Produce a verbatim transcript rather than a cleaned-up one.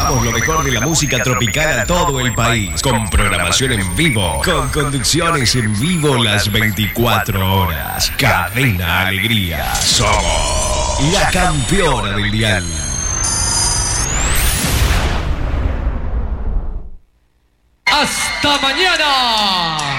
Llevamos lo mejor de la música tropical a todo el país, con programación en vivo, con conducciones en vivo las veinticuatro horas. Cadena Alegría. Somos la campeona del dial. ¡Hasta mañana!